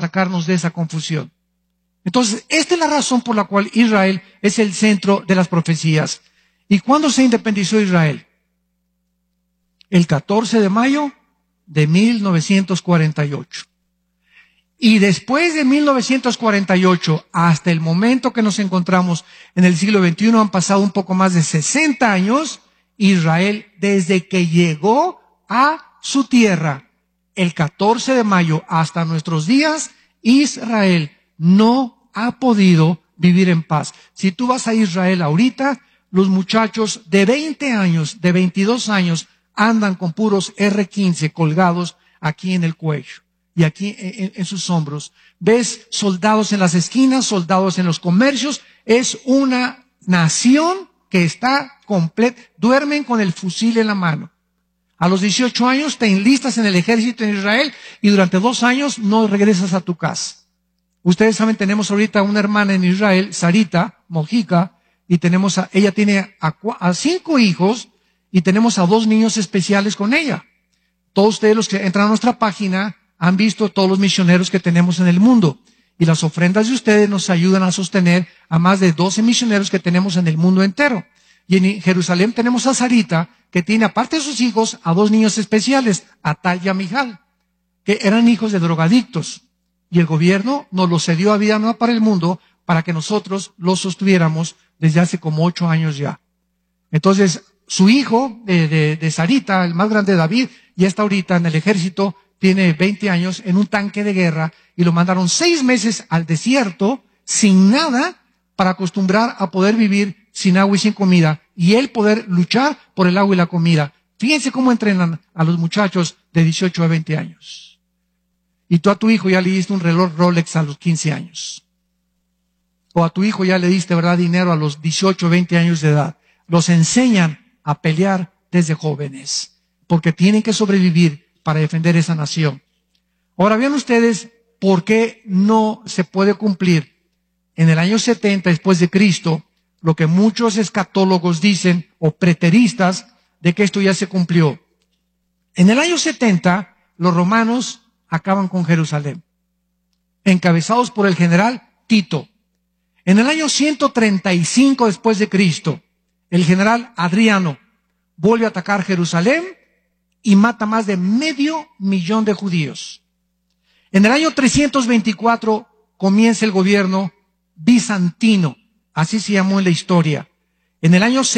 sacarnos de esa confusión. Entonces, esta es la razón por la cual Israel es el centro de las profecías. ¿Y cuándo se independizó Israel? El 14 de mayo de 1948. Y después de 1948, hasta el momento que nos encontramos en el siglo XXI, han pasado un poco más de 60 años. Israel, desde que llegó a su tierra, el 14 de mayo hasta nuestros días, Israel no ha podido vivir en paz. Si tú vas a Israel ahorita, los muchachos de 20 años, de 22 años, andan con puros R-15 colgados aquí en el cuello y aquí en sus hombros. Ves soldados en las esquinas, soldados en los comercios. Es una nación que está completa. Duermen con el fusil en la mano. A los 18 años te enlistas en el ejército en Israel y durante 2 años no regresas a tu casa. Ustedes saben, tenemos ahorita una hermana en Israel, Sarita Mojica, y ella tiene a 5 hijos y tenemos a 2 niños especiales con ella. Todos ustedes los que entran a nuestra página han visto todos los misioneros que tenemos en el mundo. Y las ofrendas de ustedes nos ayudan a sostener a más de 12 misioneros que tenemos en el mundo entero. Y en Jerusalén tenemos a Sarita, que tiene aparte de sus hijos a 2 niños especiales, a Tal y a Mijal, que eran hijos de drogadictos. Y el gobierno nos los cedió a Vida Nueva para el Mundo para que nosotros los sostuviéramos desde hace como 8 años ya. Entonces, su hijo de Sarita, el más grande, David, ya está ahorita en el ejército, tiene 20 años en un tanque de guerra y lo mandaron 6 meses al desierto sin nada para acostumbrar a poder vivir sin agua y sin comida y él poder luchar por el agua y la comida. Fíjense cómo entrenan a los muchachos de 18 a 20 años. Y tú a tu hijo ya le diste un reloj Rolex a los 15 años. O a tu hijo ya le diste, ¿verdad?, dinero a los 18 o 20 años de edad. Los enseñan a pelear desde jóvenes, porque tienen que sobrevivir para defender esa nación. Ahora vean ustedes por qué no se puede cumplir en el año 70 después de Cristo lo que muchos escatólogos dicen, o preteristas, de que esto ya se cumplió. En el año 70, los romanos acaban con Jerusalén, encabezados por el general Tito. En el año 135 después de Cristo, el general Adriano vuelve a atacar Jerusalén y mata más de 500,000 de judíos. En el año 324 comienza el gobierno bizantino, así se llamó en la historia. En el año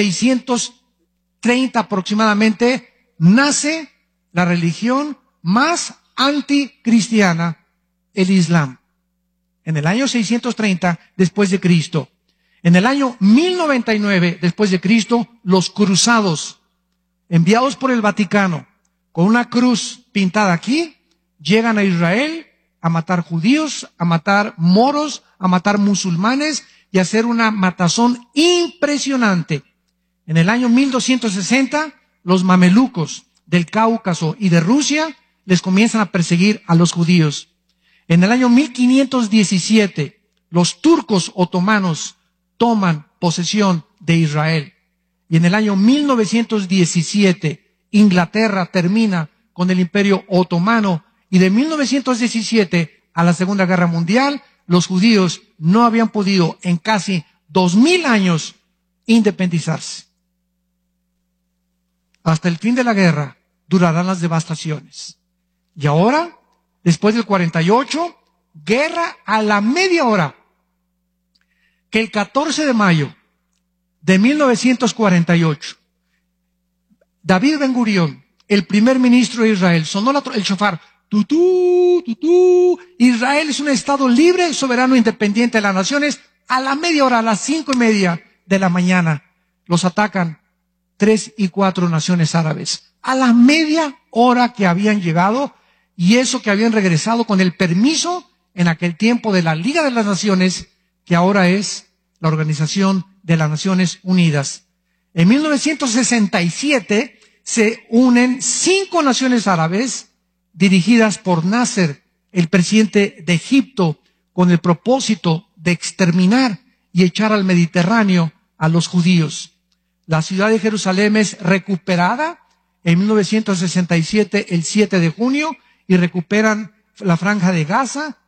630 aproximadamente nace la religión más anticristiana, el Islam. En el año 630 después de Cristo. En el año 1099 después de Cristo, los cruzados, enviados por el Vaticano, con una cruz pintada aquí, llegan a Israel a matar judíos, a matar moros, a matar musulmanes y a hacer una matazón impresionante. En el año 1260, los mamelucos del Cáucaso y de Rusia les comienzan a perseguir a los judíos. En el año 1517, los turcos otomanos toman posesión de Israel. Y en el año 1917, Inglaterra termina con el Imperio Otomano. Y de 1917 a la Segunda Guerra Mundial, los judíos no habían podido en casi 2000 años independizarse. Hasta el fin de la guerra durarán las devastaciones. Y ahora, después del 48, guerra a la media hora. Que el 14 de mayo de 1948, David Ben Gurión, el primer ministro de Israel, sonó el shofar, tutú, tutú. Israel es un estado libre, soberano, independiente de las naciones. A la media hora, a las 5:30 de la mañana, los atacan 3 y 4 naciones árabes. A la media hora que habían llegado, y eso que habían regresado con el permiso en aquel tiempo de la Liga de las Naciones, que ahora es la Organización de las Naciones Unidas. En 1967 se unen 5 naciones árabes dirigidas por Nasser, el presidente de Egipto, con el propósito de exterminar y echar al Mediterráneo a los judíos. La ciudad de Jerusalén es recuperada en 1967, el 7 de junio, y recuperan la franja de Gaza